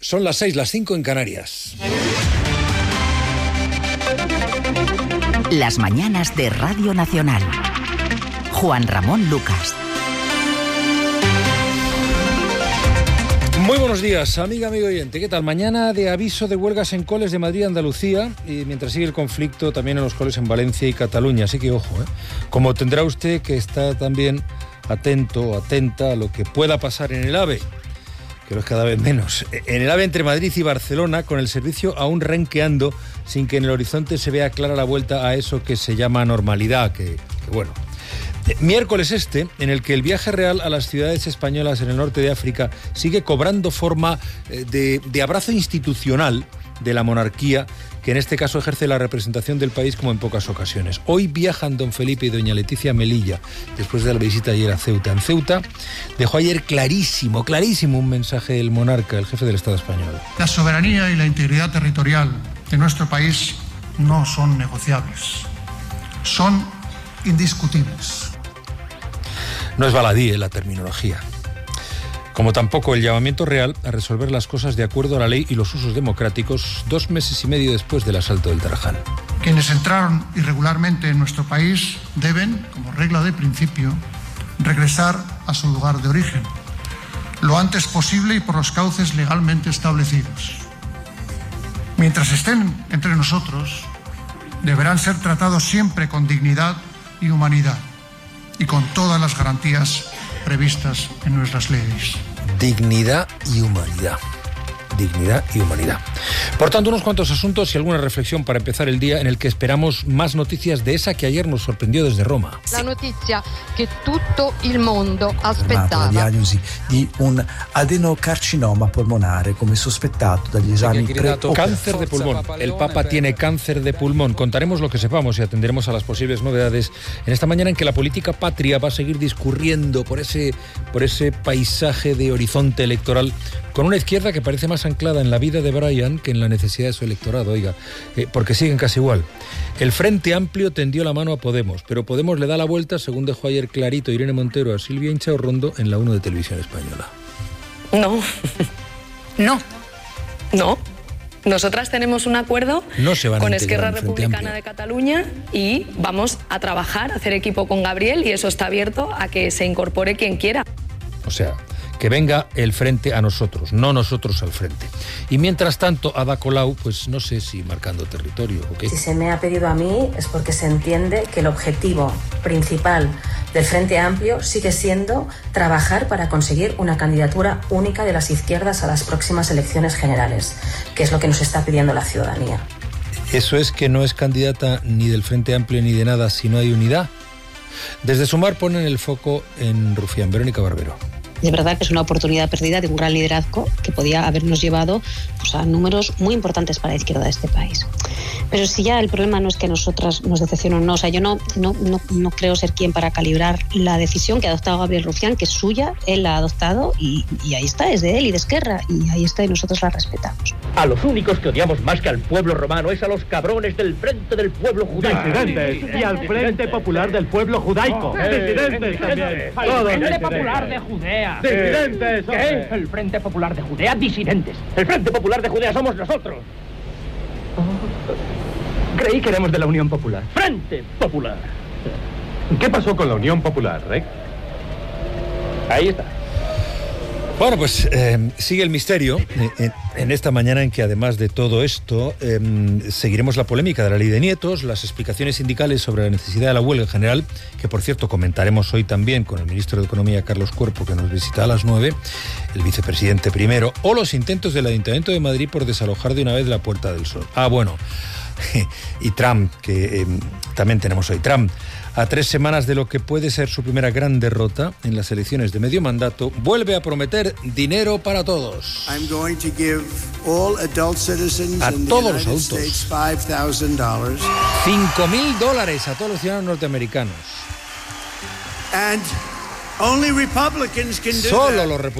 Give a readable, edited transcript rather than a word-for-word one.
Son las 6, las 5 en Canarias. Las mañanas de Radio Nacional. Juan Ramón Lucas. Muy buenos días, amigo oyente. ¿Qué tal? Mañana de aviso de huelgas en coles de Madrid y Andalucía, y mientras sigue el conflicto también en los coles en Valencia y Cataluña. Así que ojo, como tendrá usted que estar también atento o atenta a lo que pueda pasar en el AVE, que lo es cada vez menos. En el AVE entre Madrid y Barcelona, con el servicio aún renqueando, sin que en el horizonte se vea clara la vuelta a eso que se llama normalidad, que bueno. Miércoles en el que el viaje real a las ciudades españolas en el norte de África sigue cobrando forma de abrazo institucional de la monarquía, que en este caso ejerce la representación del país como en pocas ocasiones. Hoy viajan don Felipe y doña Leticia Melilla, después de la visita ayer a Ceuta. En Ceuta dejó ayer clarísimo un mensaje del monarca, el jefe del Estado español. La soberanía y la integridad territorial de nuestro país no son negociables, son indiscutibles. No es baladí la terminología, como tampoco el llamamiento real a resolver las cosas de acuerdo a la ley y los usos democráticos 2 meses y medio después del asalto del Tarajal. Quienes entraron irregularmente en nuestro país deben, como regla de principio, regresar a su lugar de origen, lo antes posible y por los cauces legalmente establecidos. Mientras estén entre nosotros, deberán ser tratados siempre con dignidad y humanidad, y con todas las garantías previstas en nuestras leyes. Dignidad y humanidad. Dignidad y humanidad. Por tanto, unos cuantos asuntos y alguna reflexión para empezar el día, en el que esperamos más noticias de esa que ayer nos sorprendió desde Roma. La noticia que tutto il mondo aspettava. La diagnosi di un adenocarcinoma polmonare come sospettato dagli esami Cáncer de pulmón. El Papa tiene cáncer de pulmón. Contaremos lo que sepamos y atenderemos a las posibles novedades en esta mañana en que la política patria va a seguir discurriendo por ese paisaje de horizonte electoral, con una izquierda que parece más anclada en la vida de Brian que en la necesidad de su electorado, porque siguen casi igual. El Frente Amplio tendió la mano a Podemos, pero Podemos le da la vuelta, según dejó ayer clarito Irene Montero a Silvia Inchaurrondo en la 1 de Televisión Española. No. Nosotras tenemos un acuerdo con Esquerra Republicana de Cataluña y vamos a trabajar, a hacer equipo con Gabriel, y eso está abierto a que se incorpore quien quiera. O sea, que venga el frente a nosotros, no nosotros al frente. Y mientras tanto, Ada Colau, pues no sé si marcando territorio o qué. Si se me ha pedido a mí es porque se entiende que el objetivo principal del Frente Amplio sigue siendo trabajar para conseguir una candidatura única de las izquierdas a las próximas elecciones generales, que es lo que nos está pidiendo la ciudadanía. Eso es que no es candidata ni del Frente Amplio ni de nada si no hay unidad. Desde Sumar ponen el foco en Rufián. Verónica Barbero. De verdad que es una oportunidad perdida de un gran liderazgo que podía habernos llevado a números muy importantes para la izquierda de este país. Pero si ya el problema no es que nosotras nos decepcionen o no, yo no creo ser quien para calibrar la decisión que ha adoptado Gabriel Rufián, que es suya, él la ha adoptado y ahí está, es de él y de Esquerra, y ahí está y nosotros la respetamos. A los únicos que odiamos más que al pueblo romano es a los cabrones del Frente del Pueblo Judaico. Disidentes, y al Frente Popular del Pueblo Judaico. Disidentes también. Al Frente Popular de Judea. Disidentes. ¿Qué? El Frente Popular de Judea, disidentes. El Frente Popular de Judea somos nosotros. Creí que éramos de la Unión Popular. Frente Popular. ¿Qué pasó con la Unión Popular, Rec? Ahí está. Bueno, pues sigue el misterio en esta mañana en que, además de todo esto, seguiremos la polémica de la ley de nietos, las explicaciones sindicales sobre la necesidad de la huelga en general, que por cierto comentaremos hoy también con el ministro de Economía, Carlos Cuerpo, que nos visita a las 9, el vicepresidente primero, o los intentos del Ayuntamiento de Madrid por desalojar de una vez la Puerta del Sol. Bueno, y Trump, que también tenemos hoy. Trump, a 3 semanas de lo que puede ser su primera gran derrota en las elecciones de medio mandato, vuelve a prometer dinero para todos. I'm going to give all adult citizens in the United States $5,000. $5,000 a todos los ciudadanos norteamericanos. And only Republicans can do Solo that. los